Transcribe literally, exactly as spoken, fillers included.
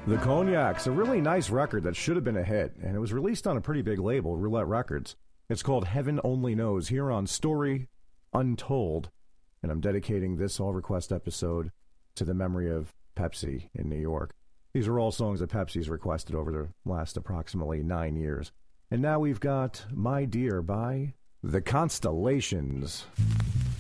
The Cognacs, a really nice record that should have been a hit, and it was released on a pretty big label, Roulette Records. It's called Heaven Only Knows, here on Story Untold, and I'm dedicating this All Request episode to the memory of Pepsi in New York. These are all songs that Pepsi's requested over the last approximately nine years. And now we've got My Dear by The Constellations.